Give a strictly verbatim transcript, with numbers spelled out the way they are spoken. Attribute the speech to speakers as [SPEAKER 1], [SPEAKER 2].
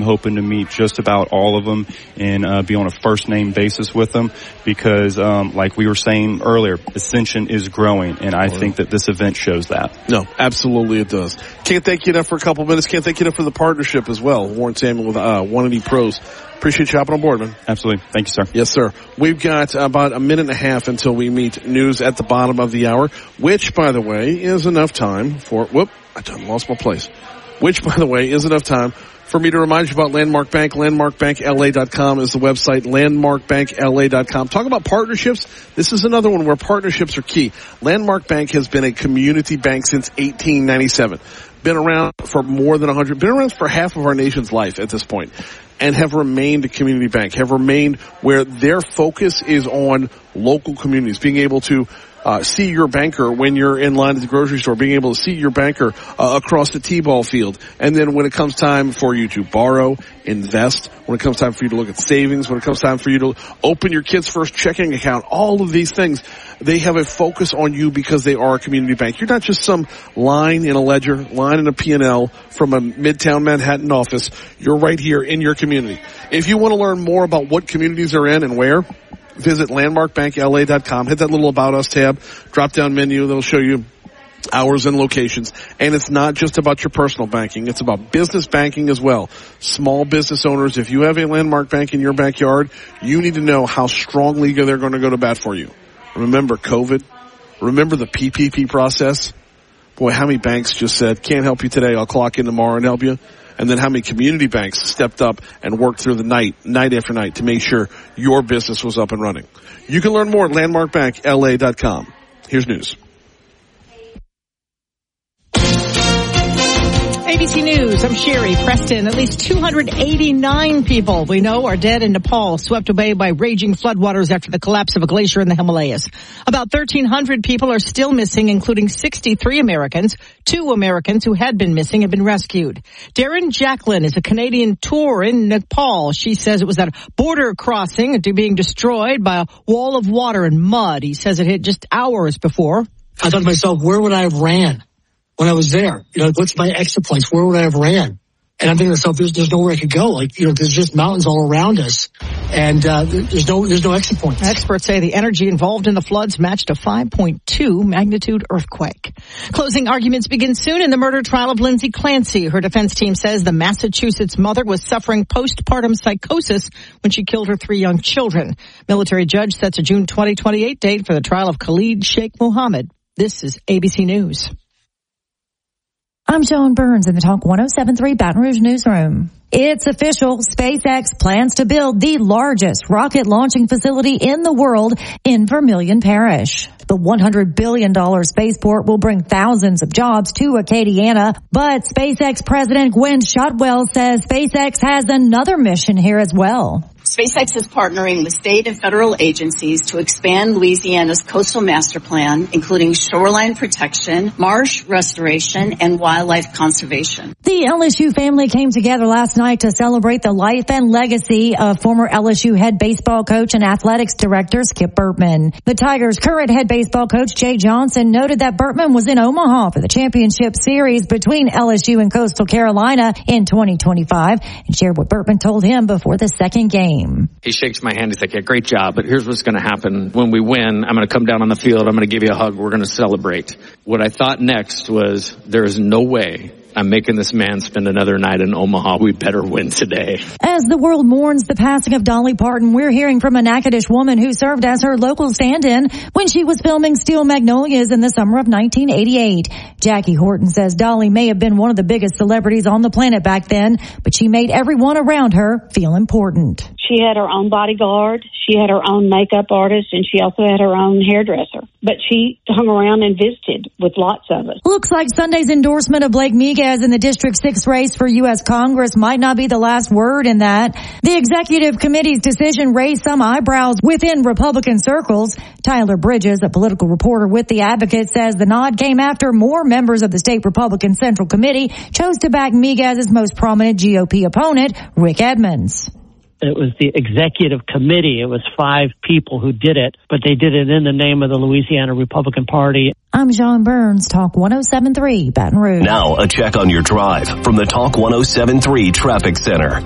[SPEAKER 1] hoping to meet just about all of them and uh, be on a first-name basis with them because, um, like we were saying earlier, Ascension is growing, and I think that this event shows that.
[SPEAKER 2] No, absolutely it does. Can't thank you enough for a couple minutes. Can't thank you enough for the partnership as well. Warren Samuel with uh, one eighty Pros. Appreciate you hopping on board, man.
[SPEAKER 1] Absolutely. Thank you, sir.
[SPEAKER 2] Yes, sir. We've got about a minute and a half until we meet news at the bottom of the hour, which, by the way, is enough time for, whoop, I done lost my place. Which, by the way, is enough time for me to remind you about Landmark Bank. landmark bank L A dot com is the website. landmark bank L A dot com. Talk about partnerships. This is another one where partnerships are key. Landmark Bank has been a community bank since eighteen ninety-seven. Been around for more than one hundred, been around for half of our nation's life at this point, and have remained a community bank, have remained where their focus is on local communities, being able to Uh, see your banker when you're in line at the grocery store, being able to see your banker uh, across the T-ball field. And then when it comes time for you to borrow, invest, when it comes time for you to look at savings, when it comes time for you to open your kid's first checking account, all of these things, they have a focus on you because they are a community bank. You're not just some line in a ledger, line in a P and L from a Midtown Manhattan office. You're right here in your community. If you want to learn more about what communities are in and where, visit landmark bank L A dot com. Hit that little About Us tab, drop-down menu. That'll show you hours and locations. And it's not just about your personal banking. It's about business banking as well. Small business owners, if you have a Landmark Bank in your backyard, you need to know how strongly they're going to go to bat for you. Remember COVID. Remember the P P P process. Boy, how many banks just said, can't help you today, I'll clock in tomorrow and help you. And then how many community banks stepped up and worked through the night, night after night, to make sure your business was up and running. You can learn more at landmark bank L A dot com. Here's news.
[SPEAKER 3] A B C News, I'm Sherry Preston. At least two hundred eighty-nine people we know are dead in Nepal, swept away by raging floodwaters after the collapse of a glacier in the Himalayas. About thirteen hundred people are still missing, including sixty-three Americans. Two Americans who had been missing have been rescued. Darren Jacqueline is a Canadian tour in Nepal. She says it was at a border crossing being destroyed by a wall of water and mud. He says it hit just hours before.
[SPEAKER 4] I thought to myself, where would I have ran when I was there? You know, what's my exit points? Where would I have ran? And I'm thinking to myself, there's, there's nowhere I could go. Like, you know, there's just mountains all around us. And, uh, there's no, there's no exit points.
[SPEAKER 3] Experts say the energy involved in the floods matched a five point two magnitude earthquake. Closing arguments begin soon in the murder trial of Lindsay Clancy. Her defense team says the Massachusetts mother was suffering postpartum psychosis when she killed her three young children. Military judge sets a June twenty twenty-eight date for the trial of Khalid Sheikh Mohammed. This is A B C News.
[SPEAKER 5] I'm Joan Burns in the Talk one oh seven point three Baton Rouge newsroom. It's official. SpaceX plans to build the largest rocket launching facility in the world in Vermilion Parish. The one hundred billion dollars spaceport will bring thousands of jobs to Acadiana, but SpaceX President Gwen Shotwell says SpaceX has another mission here as well.
[SPEAKER 6] SpaceX is partnering with state and federal agencies to expand Louisiana's coastal master plan, including shoreline protection, marsh restoration, and wildlife conservation.
[SPEAKER 5] The L S U family came together last night to celebrate the life and legacy of former L S U head baseball coach and athletics director Skip Bertman. The Tigers' current head baseball coach Jay Johnson noted that Bertman was in Omaha for the championship series between L S U and Coastal Carolina in twenty twenty-five and shared what Bertman told him before the second game.
[SPEAKER 7] He shakes my hand. He's like, yeah, great job. But here's what's going to happen. When we win, I'm going to come down on the field. I'm going to give you a hug. We're going to celebrate. What I thought next was there is no way I'm making this man spend another night in Omaha. We better win today.
[SPEAKER 5] As the world mourns the passing of Dolly Parton, we're hearing from a Natchitoches woman who served as her local stand-in when she was filming Steel Magnolias in the summer of nineteen eighty-eight. Jackie Horton says Dolly may have been one of the biggest celebrities on the planet back then, but she made everyone around her feel important.
[SPEAKER 8] She had her own bodyguard, she had her own makeup artist, and she also had her own hairdresser. But she hung around and visited with lots of us.
[SPEAKER 5] Looks like Sunday's endorsement of Blake Miguez in the District six race for U S Congress might not be the last word in that. The executive committee's decision raised some eyebrows within Republican circles. Tyler Bridges, a political reporter with The Advocate, says the nod came after more members of the state Republican Central Committee chose to back Miguez's most prominent G O P opponent, Rick Edmonds.
[SPEAKER 9] It was the executive committee. It was five people who did it, but they did it in the name of the Louisiana Republican Party.
[SPEAKER 5] I'm John Burns, Talk one oh seven point three Baton Rouge.
[SPEAKER 10] Now a check on your drive from the Talk one oh seven point three Traffic Center.